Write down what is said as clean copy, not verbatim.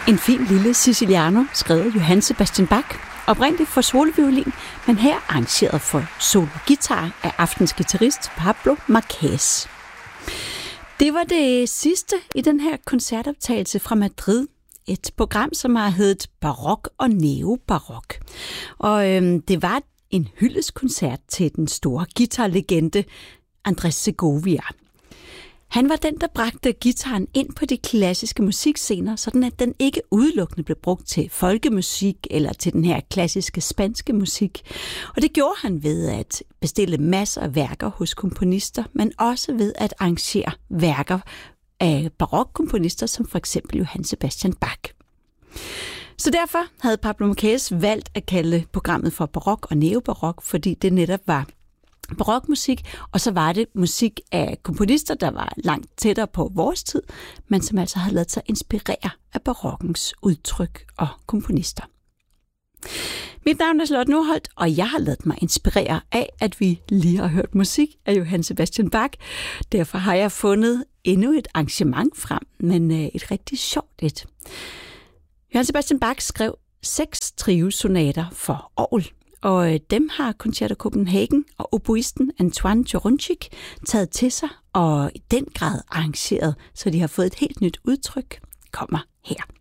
En fin lille Siciliano, skrevet Johann Sebastian Bach, oprindeligt for soloviolin, men her arrangeret for solo-guitar af aftens guitarist Pablo Marquez. Det var det sidste i den her koncertoptagelse fra Madrid. Et program, som har heddet Barok og Neobarok. Og det var en hyldestkoncert til den store guitarlegende Andrés Segovia. Han var den, der bragte guitaren ind på de klassiske musikscener, sådan at den ikke udelukkende blev brugt til folkemusik eller til den her klassiske spanske musik. Og det gjorde han ved at bestille masser af værker hos komponister, men også ved at arrangere værker af barokkomponister, som for eksempel Johann Sebastian Bach. Så derfor havde Pablo Marquez valgt at kalde programmet for barok og neobarok, fordi det netop var barokmusik, og så var det musik af komponister, der var langt tættere på vores tid, men som altså havde ladet sig inspirere af barokkens udtryk og komponister. Mit navn er Charlotte Nordholt, og jeg har ladet mig inspirere af, at vi lige har hørt musik af Johann Sebastian Bach. Derfor har jeg fundet endnu et arrangement frem, men et rigtig sjovt et. Johann Sebastian Bach skrev 6 triosonater for orgel, og dem har Concerto Copenhagen og oboisten Antoine Dvořáček taget til sig og i den grad arrangeret, så de har fået et helt nyt udtryk. Kommer her.